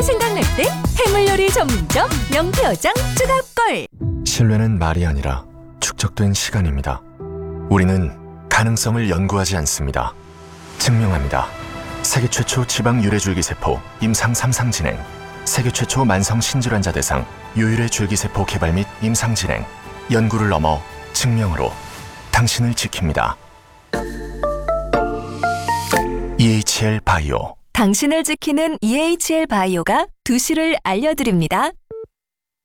신뢰 생각날 때 해물요리 전문점 명태어장 추가골. 신뢰는 말이 아니라 축적된 시간입니다. 우리는 가능성을 연구하지 않습니다. 증명합니다. 세계 최초 지방 유래줄기세포 임상 3상 진행, 세계 최초 만성 신질환자 대상 유유래 줄기세포 개발 및 임상 진행, 연구를 넘어 증명으로 당신을 지킵니다. EHL 바이오. 당신을 지키는 EHL 바이오가 2시를 알려드립니다.